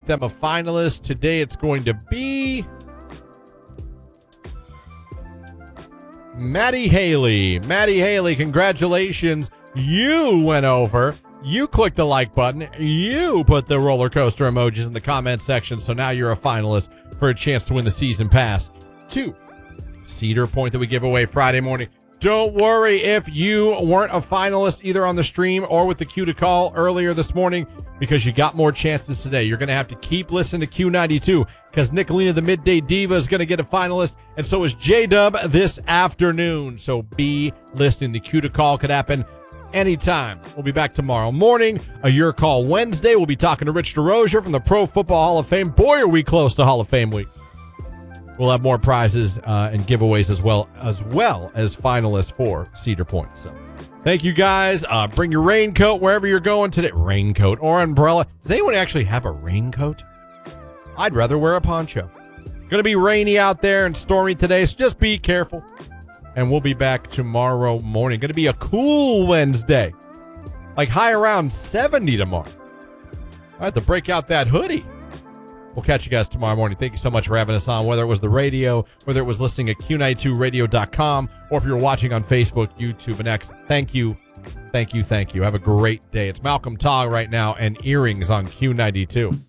them a finalist. Today it's going to be Maddie Haley. Maddie Haley, congratulations. You went over. You clicked the like button. You put the roller coaster emojis in the comment section. So now you're a finalist for a chance to win the season pass to Cedar Point that we give away Friday morning. Don't worry if you weren't a finalist either on the stream or with the Q to call earlier this morning, because you got more chances today. You're going to have to keep listening to Q92 because Nicolina the Midday Diva is going to get a finalist, and so is J-Dub this afternoon. So be listening. The Q to call could happen anytime. We'll be back tomorrow morning. A Your Call Wednesday. We'll be talking to Rich DeRozier from the Pro Football Hall of Fame. Boy, are we close to Hall of Fame week. We'll have more prizes and giveaways as well as finalists for Cedar Point. So thank you guys. Bring your raincoat wherever you're going today. Raincoat or umbrella. Does anyone actually have a raincoat? I'd rather wear a poncho. Going to be rainy out there and stormy today, so just be careful. And we'll be back tomorrow morning. Going to be a cool Wednesday. Like high around 70 tomorrow. I have to break out that hoodie. We'll catch you guys tomorrow morning. Thank you so much for having us on, whether it was the radio, whether it was listening at Q92radio.com, or if you're watching on Facebook, YouTube, and X. Thank you. Thank you. Thank you. Have a great day. It's Malcolm Togg right now and Earrings on Q92.